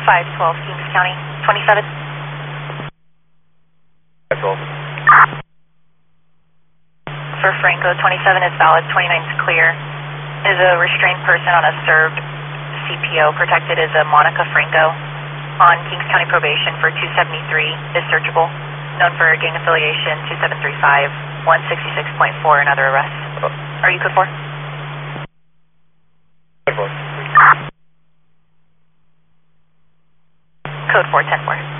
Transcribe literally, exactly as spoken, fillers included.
five twelve, Kings County, twenty-seven. five twelve. For Franco, twenty-seven is valid, twenty-nine is clear. Is a restrained person on a served C P O protected as a Monica Franco on Kings County probation for two seventy-three is searchable. Known for gang affiliation, two seven three five, one sixty-six point four, and other arrests. Are you code four? Code four. Code four, ten four.